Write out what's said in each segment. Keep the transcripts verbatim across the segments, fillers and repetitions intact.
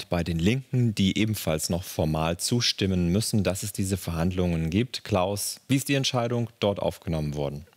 angelangt bei den Linken, die ebenfalls noch formal zustimmen müssen, dass es diese Verhandlungen gibt. Klaus, wie ist die Entscheidung dort aufgenommen worden?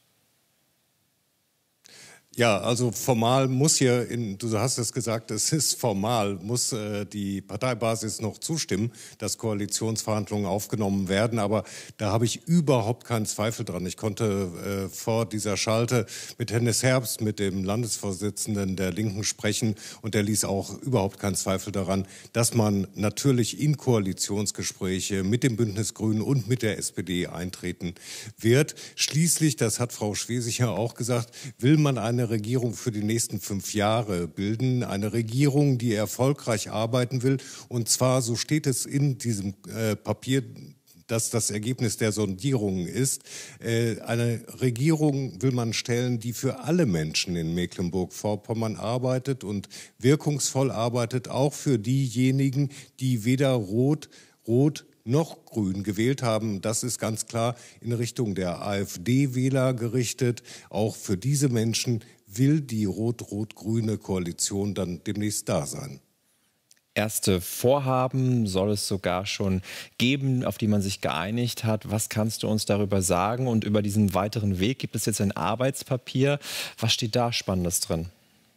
Ja, also formal muss hier, in, du hast es gesagt, es ist formal, muss äh, die Parteibasis noch zustimmen, dass Koalitionsverhandlungen aufgenommen werden. Aber da habe ich überhaupt keinen Zweifel dran. Ich konnte äh, vor dieser Schalte mit Hennes Herbst, mit dem Landesvorsitzenden der Linken sprechen. Und der ließ auch überhaupt keinen Zweifel daran, dass man natürlich in Koalitionsgespräche mit dem Bündnis Grünen und mit der S P D eintreten wird. Schließlich, das hat Frau Schwesig ja auch gesagt, will man eine Regierung für die nächsten fünf Jahre bilden. Eine Regierung, die erfolgreich arbeiten will. Und zwar, so steht es in diesem äh, Papier, dass das Ergebnis der Sondierungen ist. Äh, eine Regierung will man stellen, die für alle Menschen in Mecklenburg-Vorpommern arbeitet und wirkungsvoll arbeitet, auch für diejenigen, die weder rot, rot noch grün gewählt haben. Das ist ganz klar in Richtung der AfD-Wähler gerichtet. Auch für diese Menschen will die rot-rot-grüne Koalition dann demnächst da sein. Erste Vorhaben soll es sogar schon geben, auf die man sich geeinigt hat. Was kannst du uns darüber sagen? Und über diesen weiteren Weg gibt es jetzt ein Arbeitspapier. Was steht da Spannendes drin?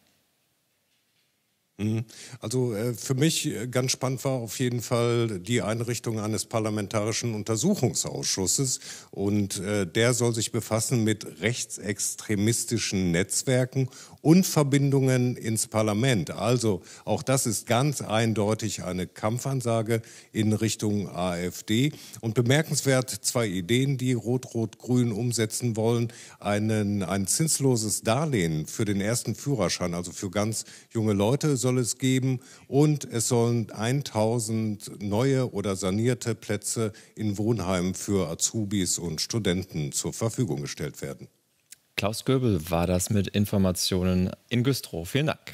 Also äh, für mich ganz spannend war auf jeden Fall die Einrichtung eines parlamentarischen Untersuchungsausschusses. Und äh, der soll sich befassen mit rechtsextremistischen Netzwerken und Verbindungen ins Parlament. Also auch das ist ganz eindeutig eine Kampfansage in Richtung AfD. Und bemerkenswert zwei Ideen, die Rot-Rot-Grün umsetzen wollen. Einen, ein zinsloses Darlehen für den ersten Führerschein, also für ganz junge Leute, soll es geben. Und es sollen tausend neue oder sanierte Plätze in Wohnheimen für Azubis und Studenten zur Verfügung gestellt werden. Klaus Göbel war das mit Informationen in Güstrow. Vielen Dank.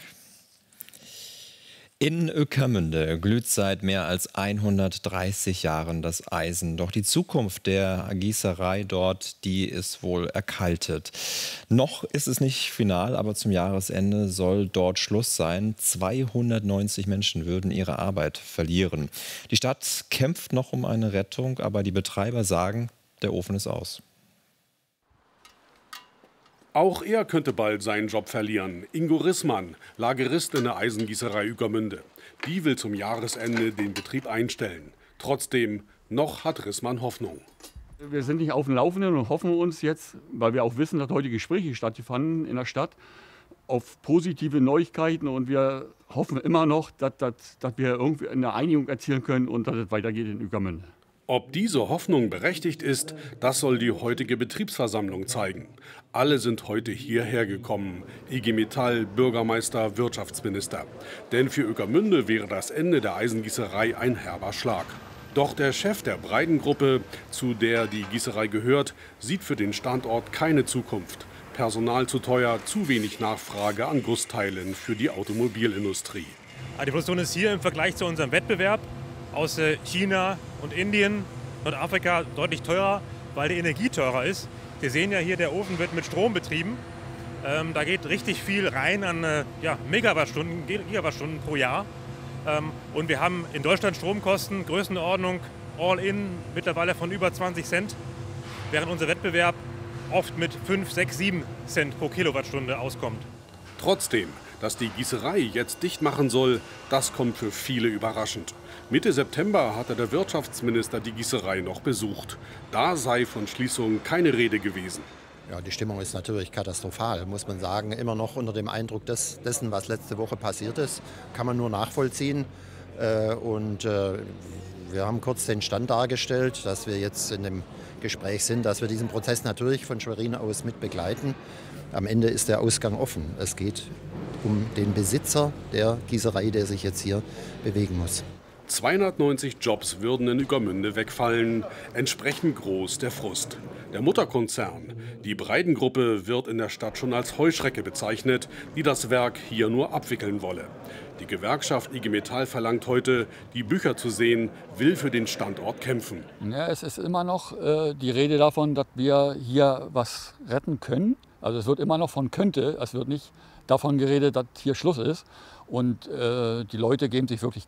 In Ueckermünde glüht seit mehr als hundertdreißig Jahren das Eisen. Doch die Zukunft der Gießerei dort, die ist wohl erkaltet. Noch ist es nicht final, aber zum Jahresende soll dort Schluss sein. zweihundertneunzig Menschen würden ihre Arbeit verlieren. Die Stadt kämpft noch um eine Rettung, aber die Betreiber sagen, der Ofen ist aus. Auch er könnte bald seinen Job verlieren. Ingo Rissmann, Lagerist in der Eisengießerei Ueckermünde. Die will zum Jahresende den Betrieb einstellen. Trotzdem, noch hat Rissmann Hoffnung. Wir sind nicht auf dem Laufenden und hoffen uns jetzt, weil wir auch wissen, dass heute Gespräche stattfanden in der Stadt, auf positive Neuigkeiten. Und wir hoffen immer noch, dass, dass, dass wir irgendwie eine Einigung erzielen können und dass es weitergeht in Ueckermünde. Ob diese Hoffnung berechtigt ist, das soll die heutige Betriebsversammlung zeigen. Alle sind heute hierher gekommen. I G Metall, Bürgermeister, Wirtschaftsminister. Denn für Ueckermünde wäre das Ende der Eisengießerei ein herber Schlag. Doch der Chef der Breidengruppe, zu der die Gießerei gehört, sieht für den Standort keine Zukunft. Personal zu teuer, zu wenig Nachfrage an Gussteilen für die Automobilindustrie. Die Produktion ist hier im Vergleich zu unserem Wettbewerb aus China und Indien, Nordafrika deutlich teurer, weil die Energie teurer ist. Wir sehen ja hier, der Ofen wird mit Strom betrieben. Ähm, da geht richtig viel rein an äh, ja, Megawattstunden, Gigawattstunden pro Jahr. Ähm, und wir haben in Deutschland Stromkosten, Größenordnung all-in mittlerweile von über zwanzig Cent, während unser Wettbewerb oft mit fünf, sechs, sieben Cent pro Kilowattstunde auskommt. Trotzdem, dass die Gießerei jetzt dicht machen soll, das kommt für viele überraschend. Mitte September hatte der Wirtschaftsminister die Gießerei noch besucht. Da sei von Schließung keine Rede gewesen. Ja, die Stimmung ist natürlich katastrophal, muss man sagen. Immer noch unter dem Eindruck des, dessen, was letzte Woche passiert ist, kann man nur nachvollziehen. Äh, und äh, wir haben kurz den Stand dargestellt, dass wir jetzt in dem Gespräch sind, dass wir diesen Prozess natürlich von Schwerin aus mit begleiten. Am Ende ist der Ausgang offen. Es geht um den Besitzer der Gießerei, der sich jetzt hier bewegen muss. zweihundertneunzig Jobs würden in Ueckermünde wegfallen. Entsprechend groß der Frust. Der Mutterkonzern, die Breidengruppe, wird in der Stadt schon als Heuschrecke bezeichnet, die das Werk hier nur abwickeln wolle. Die Gewerkschaft I G Metall verlangt heute, die Bücher zu sehen, will für den Standort kämpfen. Ja, es ist immer noch äh, die Rede davon, dass wir hier was retten können. Also es wird immer noch von könnte, es wird nicht davon geredet, dass hier Schluss ist. Und äh, die Leute geben sich wirklich